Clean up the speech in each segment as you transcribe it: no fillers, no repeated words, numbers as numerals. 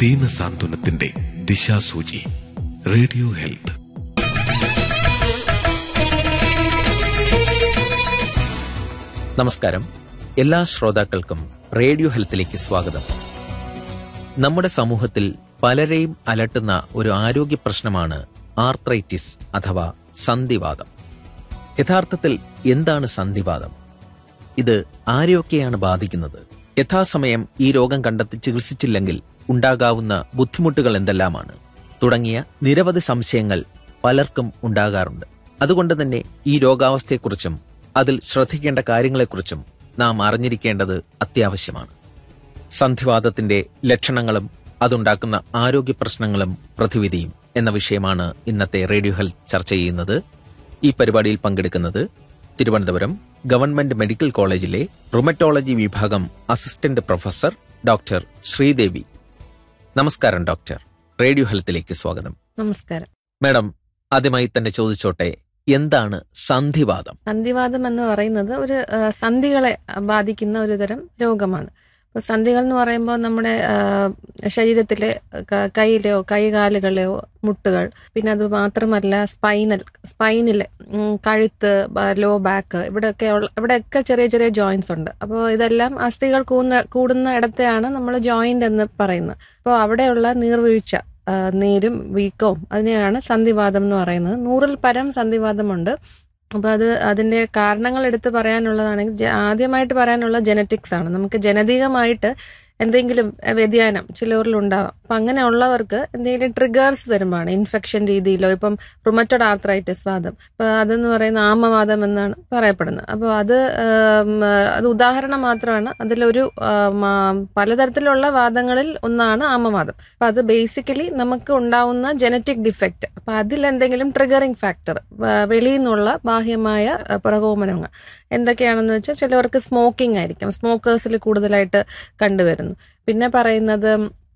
ദീനസാന്ത്വനത്തിന്റെ ദിശാസൂചി. Radio health. നമസ്കാരം. എല്ലാ ശ്രോതാക്കൾക്കും റേഡിയോ ഹെൽത്തിലേക്ക് സ്വാഗതം. നമ്മുടെ സമൂഹത്തിൽ പലരെയും അലട്ടുന്ന ഒരു ആരോഗ്യ പ്രശ്നമാണ് ആർത്രൈറ്റിസ് അഥവാ സന്ധിവാതം. യഥാർത്ഥത്തിൽ എന്താണ് സന്ധിവാതം? ഇത് ആരെയൊക്കെയാണ് ബാധിക്കുന്നത്? യഥാസമയം ഈ രോഗം കണ്ടെത്തി ചികിത്സിച്ചില്ലെങ്കിൽ ഉണ്ടാകാവുന്ന ബുദ്ധിമുട്ടുകൾ എന്തെല്ലാമാണ്? തുടങ്ങിയ നിരവധി സംശയങ്ങൾ പലർക്കും ഉണ്ടാകാറുണ്ട്. അതുകൊണ്ട് തന്നെ ഈ രോഗാവസ്ഥയെക്കുറിച്ചും അതിൽ ശ്രദ്ധിക്കേണ്ട കാര്യങ്ങളെക്കുറിച്ചും നാം അറിഞ്ഞിരിക്കേണ്ടത് അത്യാവശ്യമാണ്. സന്ധിവാതത്തിന്റെ ലക്ഷണങ്ങളും അതുണ്ടാക്കുന്ന ആരോഗ്യ പ്രശ്നങ്ങളും പ്രതിവിധിയും എന്ന വിഷയമാണ് ഇന്നത്തെ റേഡിയോ ഹെൽത്ത് ചർച്ച ചെയ്യുന്നത്. ഈ പരിപാടിയിൽ പങ്കെടുക്കുന്നത് തിരുവനന്തപുരം ഗവൺമെന്റ് മെഡിക്കൽ കോളേജിലെ റുമറ്റോളജി വിഭാഗം അസിസ്റ്റന്റ് പ്രൊഫസർ ഡോക്ടർ ശ്രീദേവി. നമസ്കാരം ഡോക്ടർ. റേഡിയോ ഹെൽത്തിലേക്ക് സ്വാഗതം. നമസ്കാരം മാഡം. ആദ്യമായി തന്നെ ചോദിച്ചോട്ടെ, എന്താണ് സന്ധിവാതം? സന്ധിവാതം എന്ന് പറയുന്നത് ഒരു സന്ധികളെ ബാധിക്കുന്ന ഒരു തരം രോഗമാണ്. ഇപ്പോൾ സന്ധികൾ എന്ന് പറയുമ്പോൾ നമ്മുടെ ശരീരത്തിലെ കൈയിലെയോ കൈകാലുകളെയോ മുട്ടുകൾ, പിന്നെ അത് മാത്രമല്ല സ്പൈനിലെ കഴുത്ത്, ലോ ബാക്ക്, ഇവിടെയൊക്കെ ചെറിയ ചെറിയ ജോയിന്റ്സ് ഉണ്ട്. അപ്പോൾ ഇതെല്ലാം അസ്ഥികൾ കൂടുന്ന ഇടത്തെയാണ് നമ്മൾ ജോയിന്റ് എന്ന് പറയുന്നത്. അപ്പോൾ അവിടെയുള്ള നീർവീഴ്ച, നീരും വീക്കവും, അതിനെയാണ് സന്ധിവാതം എന്ന് പറയുന്നത്. 100ൽ പരം സന്ധിവാതമുണ്ട്. അപ്പോൾ അതിൻ്റെ കാരണങ്ങൾ എടുത്ത് പറയാനുള്ളതാണെങ്കിൽ ആദ്യമായിട്ട് പറയാനുള്ള ജനറ്റിക്സ് ആണ്. നമുക്ക് ജനതികമായിട്ട് എന്തെങ്കിലും വ്യതിയാനം ചിലവരിൽ ഉണ്ടാവാം. അപ്പം അങ്ങനെയുള്ളവർക്ക് എന്തെങ്കിലും ട്രിഗേഴ്സ് വരുമ്പോഴാണ് ഇൻഫെക്ഷൻ രീതിയിലോ, ഇപ്പം റുമറ്റോയ്ഡ് ആർത്രൈറ്റിസ് വാദം, അപ്പോൾ അതെന്ന് പറയുന്ന ആമവാദം എന്നാണ് പറയപ്പെടുന്നത്. അപ്പോൾ അത് ഉദാഹരണം മാത്രമാണ്. അതിലൊരു പലതരത്തിലുള്ള വാദങ്ങളിൽ ഒന്നാണ് ആമവാദം. അപ്പം അത് ബേസിക്കലി നമുക്ക് ഉണ്ടാവുന്ന ജനറ്റിക് ഡിഫക്റ്റ്. അപ്പം അതിലെന്തെങ്കിലും ട്രിഗറിങ് ഫാക്ടർ, വെളിയിൽ നിന്നുള്ള ബാഹ്യമായ പ്രകോപനങ്ങൾ എന്തൊക്കെയാണെന്ന് വെച്ചാൽ, ചിലവർക്ക് സ്മോക്കിംഗ് ആയിരിക്കും, സ്മോക്കേഴ്സിൽ കൂടുതലായിട്ട് കണ്ടുവരുന്നു. പിന്നെ പറയുന്നത്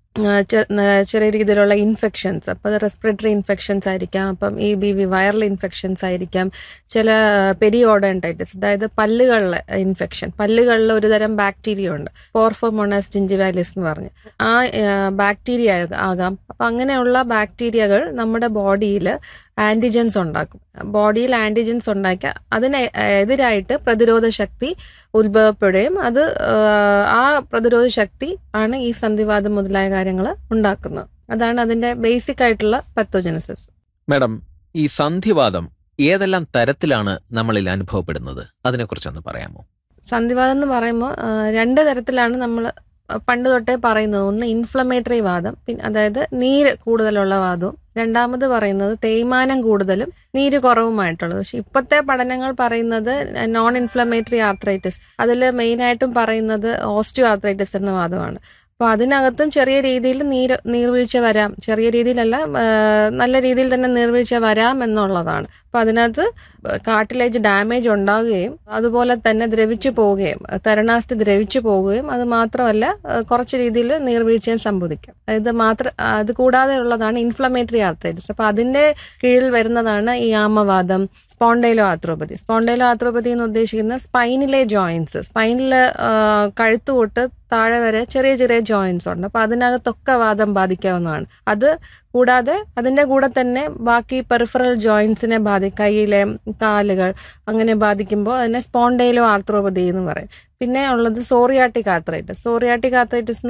ചെറിയ രീതിയിലുള്ള ഇൻഫെക്ഷൻസ്, അപ്പോൾ അത് റെസ്പിറേറ്ററി ഇൻഫെക്ഷൻസ് ആയിരിക്കാം, അപ്പം EBV വൈറൽ ഇൻഫെക്ഷൻസ് ആയിരിക്കാം, ചില പെരിയോഡോണ്ടൈറ്റിസ്, അതായത് പല്ലുകളിലെ ഇൻഫെക്ഷൻ. പല്ലുകളിൽ ഒരു തരം ബാക്ടീരിയ ഉണ്ട്, പോർഫോമോണാസ് ജിഞ്ചിവാലിസ് എന്ന് പറഞ്ഞ്, ആ ബാക്ടീരിയ ആകാം. അപ്പം അങ്ങനെയുള്ള ബാക്ടീരിയകൾ നമ്മുടെ ബോഡിയിൽ ആന്റിജൻസ് ഉണ്ടാക്കും. ബോഡിയിൽ ആന്റിജൻസ് ഉണ്ടാക്കി അതിനെതിരായിട്ട് പ്രതിരോധ ശക്തി ഉത്ഭവപ്പെടുകയും അത് ആ പ്രതിരോധ ശക്തി ആണ് ഈ സന്ധിവാതം മുതലായ കാര്യങ്ങൾ ഉണ്ടാക്കുന്നത്. അതാണ് അതിന്റെ ബേസിക് ആയിട്ടുള്ള പത്തോജനസിസ്. മാഡം, ഈ സന്ധിവാതം ഏതെല്ലാം തരത്തിലാണ് നമ്മളിൽ അനുഭവപ്പെടുന്നത്? അതിനെക്കുറിച്ചൊന്ന് പറയാമോ? സന്ധിവാതം എന്ന് പറയുമ്പോൾ 2 തരത്തിലാണ് നമ്മൾ പണ്ട് തൊട്ടേ പറയുന്നത്. ഒന്ന് ഇൻഫ്ലമേറ്ററി വാദം, പിന്നെ അതായത് നീര് കൂടുതലുള്ള വാദവും. രണ്ടാമത് പറയുന്നത് തേയ്മാനം കൂടുതലും നീര് കുറവുമായിട്ടുള്ളത്. പക്ഷെ ഇപ്പോഴത്തെ പഠനങ്ങൾ പറയുന്നത് നോൺ ഇൻഫ്ലമേറ്ററി ആർത്രൈറ്റിസ്, അതിൽ മെയിനായിട്ടും പറയുന്നത് ഓസ്റ്റിയോ ആർത്രൈറ്റിസ് എന്ന വാദമാണ്. അപ്പോൾ അതിനകത്തും ചെറിയ രീതിയിൽ നീർവീഴ്ച വരാം, ചെറിയ രീതിയിലല്ല നല്ല രീതിയിൽ തന്നെ നീർവീഴ്ച വരാം എന്നുള്ളതാണ്. അപ്പോൾ അതിനകത്ത് കാർട്ടിലേജ് ഡാമേജ് ഉണ്ടാവുകയും അതുപോലെ തന്നെ ദ്രവിച്ചു പോവുകയും, തരണാസ്ഥി ദ്രവിച്ചു പോവുകയും, അത് മാത്രമല്ല കുറച്ച് രീതിയിൽ നീർവീഴ്ചയും സംഭവിക്കാം. അത് കൂടാതെ ഉള്ളതാണ് ഇൻഫ്ലമേറ്ററി ആർത്രൈറ്റിസ്. അപ്പോൾ അതിൻ്റെ കീഴിൽ വരുന്നതാണ് ഈ ആമവാദം, സ്പോണ്ടൈലോ ആർത്രോപ്പതി. സ്പോണ്ടൈലോ ആർത്രോപ്പതി എന്ന് ഉദ്ദേശിക്കുന്ന സ്പൈനിലെ ജോയിന്റ്സ്, സ്പൈനിൽ കഴുത്ത് തൊട്ട് താഴെ വരെ ചെറിയ ചെറിയ ജോയിന്റ്സ് ഉണ്ട്. അപ്പോൾ അതിനകത്തൊക്കെ വാദം ബാധിക്കാവുന്നതാണ്. അത് കൂടാതെ അതിൻ്റെ കൂടെ തന്നെ ബാക്കി പെറിഫറൽ ജോയിന്റ്സിനെ കൈയിലെ കാലുകൾ അങ്ങനെ ബാധിക്കുമ്പോൾ അതിനെ സ്പോണ്ടൈലോ ആർത്രോപ്പതി എന്ന് പറയും. പിന്നെ ഉള്ളത് സോറിയാട്ടിക് ആർത്രൈറ്റിസ്. Psoriatic arthritis